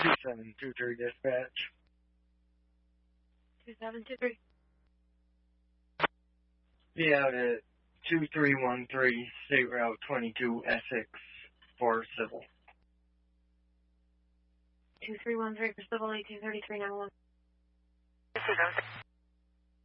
2723 dispatch. 2723. Be out at 2313 State Route 22 Essex for civil. 2313 for civil, 1833 911.